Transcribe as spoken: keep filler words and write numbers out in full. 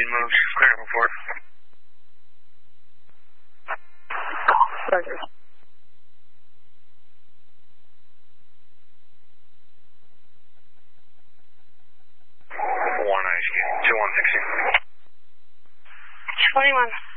fifteen moves. Clear before. Roger. One ice, two one sixteen. twenty-one.